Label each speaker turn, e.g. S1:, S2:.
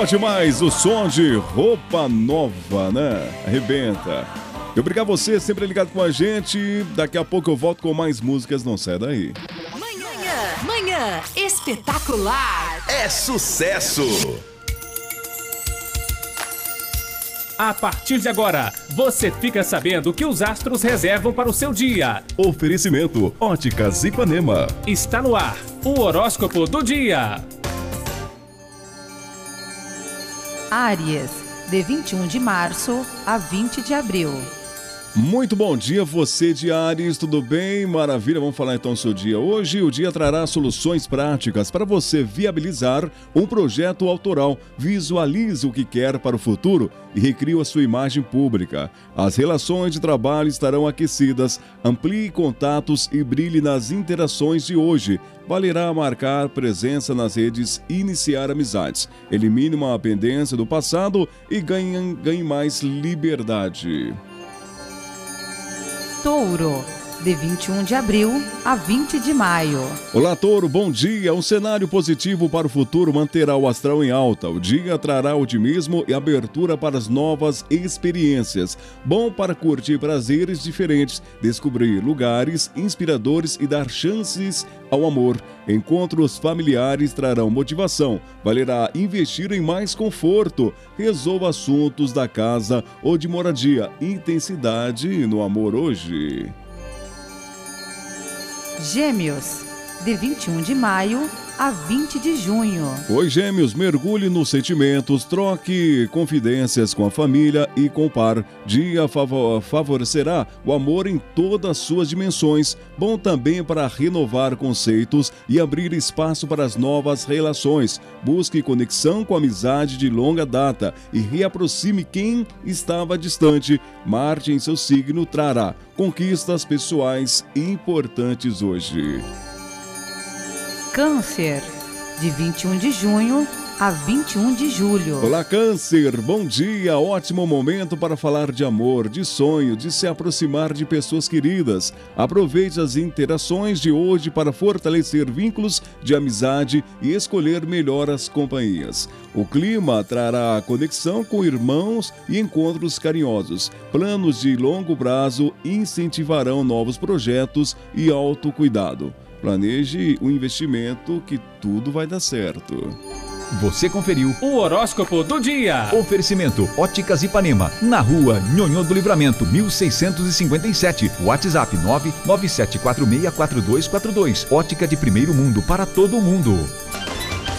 S1: demais o som de Roupa Nova, né? Arrebenta. E obrigado a você, sempre ligado com a gente. Daqui a pouco eu volto com mais músicas, não sai daí.
S2: Manhã espetacular.
S3: É sucesso.
S4: A partir de agora, você fica sabendo o que os astros reservam para o seu dia.
S1: Oferecimento Óticas Ipanema.
S4: Está no ar o horóscopo do dia.
S5: Áries, de 21 de março a 20 de abril.
S1: Muito bom dia, você de Áries, tudo bem? Maravilha, vamos falar então do seu dia. Hoje o dia trará soluções práticas para você viabilizar um projeto autoral. Visualize o que quer para o futuro e recrie a sua imagem pública. As relações de trabalho estarão aquecidas, amplie contatos e brilhe nas interações de hoje. Valerá marcar presença nas redes e iniciar amizades. Elimine uma pendência do passado e ganhe mais liberdade.
S5: Touro, de 21 de abril a 20 de maio.
S1: Olá, Touro, bom dia. Um cenário positivo para o futuro manterá o astral em alta. O dia trará otimismo e abertura para as novas experiências. Bom para curtir prazeres diferentes, descobrir lugares inspiradores e dar chances ao amor. Encontros familiares trarão motivação. Valerá investir em mais conforto. Resolva assuntos da casa ou de moradia. Intensidade no amor hoje.
S5: Gêmeos, de 21 de maio a 20 de junho.
S1: Oi, Gêmeos, mergulhe nos sentimentos, troque confidências com a família e com o par. Dia favorecerá o amor em todas as suas dimensões. Bom também para renovar conceitos e abrir espaço para as novas relações. Busque conexão com a amizade de longa data e reaproxime quem estava distante. Marte em seu signo trará conquistas pessoais importantes hoje.
S5: Câncer, de 21 de junho a 21 de julho.
S1: Olá, Câncer, bom dia, ótimo momento para falar de amor, de sonho, de se aproximar de pessoas queridas. Aproveite as interações de hoje para fortalecer vínculos de amizade e escolher melhor as companhias. O clima trará conexão com irmãos e encontros carinhosos. Planos de longo prazo incentivarão novos projetos e autocuidado. Planeje o investimento que tudo vai dar certo.
S3: Você conferiu
S4: O horóscopo do dia.
S3: Oferecimento Óticas Ipanema, na rua Nhonhô do Livramento, 1657. WhatsApp 997464242. Ótica de primeiro mundo para todo mundo.